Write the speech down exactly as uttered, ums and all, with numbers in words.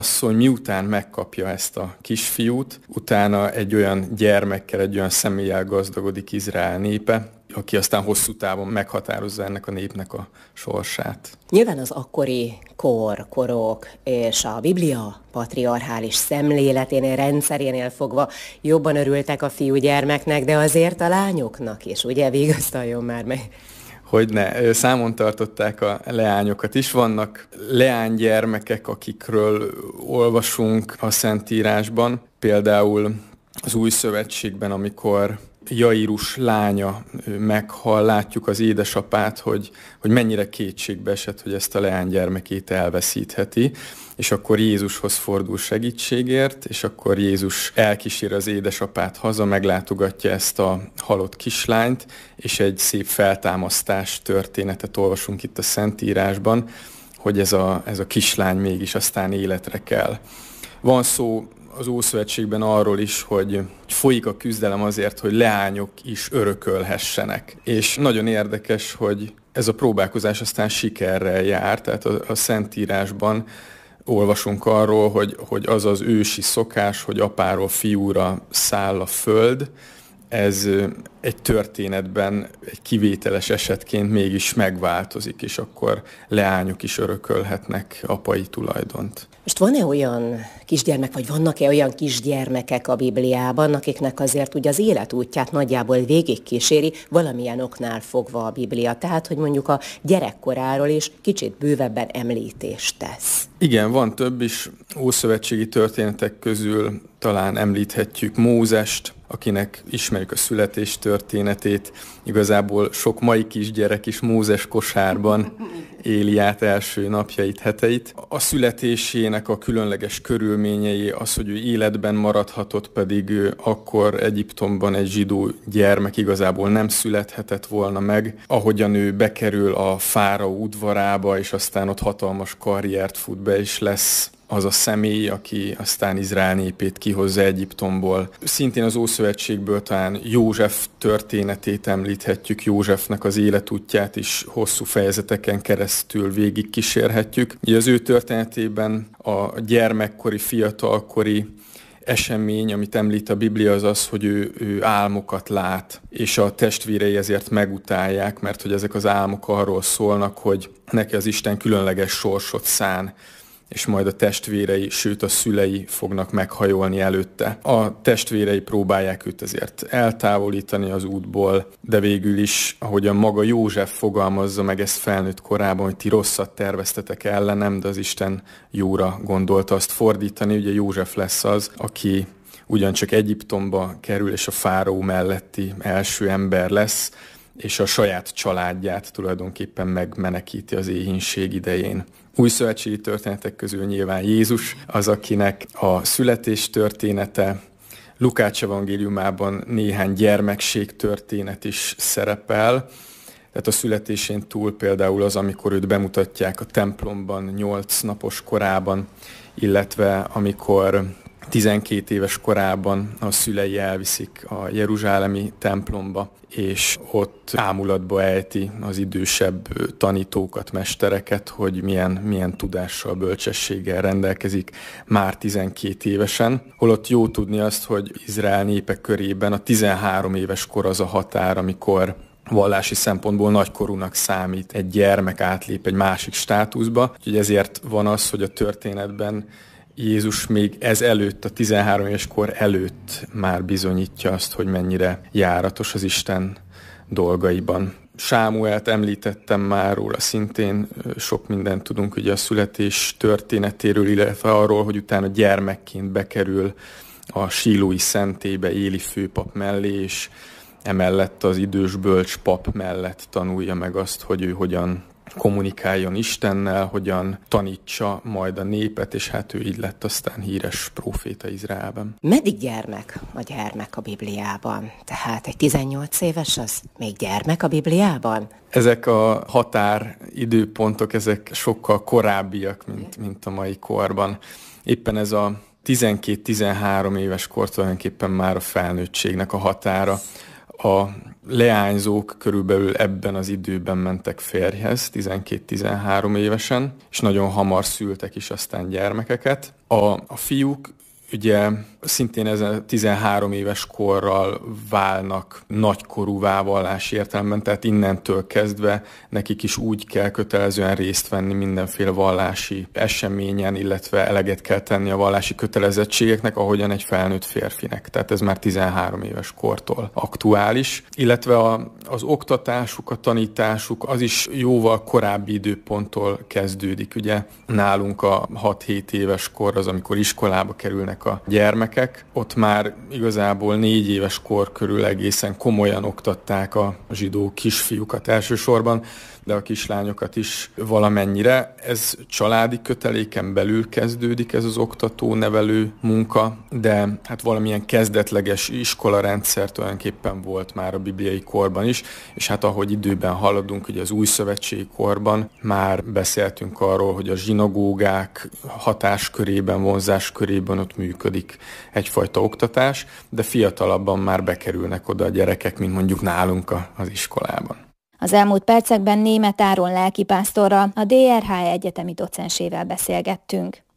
asszony miután megkapja ezt a kisfiút, utána egy olyan gyermekkel, egy olyan személlyel gazdagodik Izrael népe, aki aztán hosszú távon meghatározza ennek a népnek a sorsát. Nyilván az akkori kor, korok és a Biblia patriarchális szemléleténél, rendszerénél fogva jobban örültek a fiúgyermeknek, de azért a lányoknak is, ugye? Vigasztaljon már meg! Hogyne, számon tartották a leányokat is. Vannak leánygyermekek, akikről olvasunk a Szentírásban. Például az Új Szövetségben, amikor Jairus lánya meghal, látjuk az édesapát, hogy, hogy mennyire kétségbe esett, hogy ezt a leánygyermekét elveszítheti, és akkor Jézushoz fordul segítségért, és akkor Jézus elkísér az édesapát haza, meglátogatja ezt a halott kislányt, és egy szép feltámasztás történetet olvasunk itt a Szentírásban, hogy ez a, ez a kislány mégis aztán életre kell. Van szó az Ószövetségben arról is, hogy folyik a küzdelem azért, hogy leányok is örökölhessenek. És nagyon érdekes, hogy ez a próbálkozás aztán sikerrel jár, tehát a, a Szentírásban olvasunk arról, hogy, hogy az az ősi szokás, hogy apáról fiúra száll a föld, ez egy történetben egy kivételes esetként mégis megváltozik, és akkor leányok is örökölhetnek apai tulajdont. Most van-e olyan kisgyermek, vagy vannak-e olyan kisgyermekek a Bibliában, akiknek azért ugye az életútját nagyjából végigkíséri valamilyen oknál fogva a Biblia, tehát hogy mondjuk a gyerekkoráról is kicsit bővebben említést tesz? Igen, van több is. Ószövetségi történetek közül talán említhetjük Mózest, akinek ismerjük a születés történetét. Igazából sok mai kisgyerek is Mózes kosárban éli át első napjait, heteit. A születésének a különleges körülményei, az, hogy ő életben maradhatott, pedig ő akkor Egyiptomban egy zsidó gyermek igazából nem születhetett volna meg. Ahogyan ő bekerül a fáraó udvarába, és aztán ott hatalmas karriert fut be, és lesz az a személy, aki aztán Izrael népét kihozza Egyiptomból. Szintén az Ószövetségből talán József történetét említhetjük, Józsefnek az életútját is hosszú fejezeteken keresztül végigkísérhetjük. Ugye az ő történetében a gyermekkori, fiatalkori esemény, amit említ a Biblia, az az, hogy ő, ő álmokat lát, és a testvérei ezért megutálják, mert hogy ezek az álmok arról szólnak, hogy neki az Isten különleges sorsot szán, és majd a testvérei, sőt a szülei fognak meghajolni előtte. A testvérei próbálják őt ezért eltávolítani az útból, de végül is, ahogyan maga József fogalmazza meg ezt felnőtt korában, hogy ti rosszat terveztetek ellenem, de az Isten jóra gondolta azt fordítani. Ugye József lesz az, aki ugyancsak Egyiptomba kerül, és a fáraó melletti első ember lesz, és a saját családját tulajdonképpen megmenekíti az éhínség idején. Újszövetségi történetek közül nyilván Jézus az, akinek a születés története, Lukács evangéliumában néhány gyermekség történet is szerepel. Tehát a születésén túl például az, amikor őt bemutatják a templomban nyolc napos korában, illetve amikor tizenkét éves korában a szülei elviszik a jeruzsálemi templomba, és ott ámulatba ejti az idősebb tanítókat, mestereket, hogy milyen, milyen tudással, bölcsességgel rendelkezik már tizenkét évesen. Holott jó tudni azt, hogy Izrael népek körében a tizenhárom éves kor az a határ, amikor vallási szempontból nagykorúnak számít egy gyermek, átlép egy másik státuszba. Úgyhogy ezért van az, hogy a történetben Jézus még ez előtt, a tizenhárom éves kor előtt már bizonyítja azt, hogy mennyire járatos az Isten dolgaiban. Sámuelt említettem már róla, szintén sok mindent tudunk ugye a születés történetéről, illetve arról, hogy utána gyermekként bekerül a sílói szentélybe Éli főpap mellé, és emellett az idős bölcs pap mellett tanulja meg azt, hogy ő hogyan kommunikáljon Istennel, hogyan tanítsa majd a népet, és hát ő így lett aztán híres próféta Izraelben. Meddig gyermek a gyermek a Bibliában? Tehát egy tizennyolc éves az még gyermek a Bibliában? Ezek a határ időpontok, ezek sokkal korábbiak, mint, mint a mai korban. Éppen ez a tizenkét-tizenhárom éves kor tulajdonképpen már a felnőttségnek a határa. A leányzók körülbelül ebben az időben mentek férjhez, tizenkét-tizenhárom évesen, és nagyon hamar szültek is aztán gyermekeket. A, a fiúk ugye szintén ezen tizenhárom éves korral válnak nagykorúvá vallási értelemben, tehát innentől kezdve nekik is úgy kell kötelezően részt venni mindenféle vallási eseményen, illetve eleget kell tenni a vallási kötelezettségeknek, ahogyan egy felnőtt férfinek. Tehát ez már tizenhárom éves kortól aktuális. Illetve a, az oktatásuk, a tanításuk az is jóval korábbi időponttól kezdődik. Ugye nálunk a hat-hét éves kor az, amikor iskolába kerülnek a gyermekek. Ott már igazából négy éves kor körül egészen komolyan oktatták a zsidó kisfiúkat elsősorban, de a kislányokat is valamennyire. Ez családi köteléken belül kezdődik ez az oktató-nevelő munka, de hát valamilyen kezdetleges iskolarendszer tulajdonképpen volt már a bibliai korban is, és hát ahogy időben haladunk, ugye az új szövetségi korban már beszéltünk arról, hogy a zsinagógák hatáskörében, vonzáskörében ott működik egyfajta oktatás, de fiatalabban már bekerülnek oda a gyerekek, mint mondjuk nálunk az iskolában. Az elmúlt percekben Németh Áron lelkipásztorral, a dé er há egyetemi docensével beszélgettünk.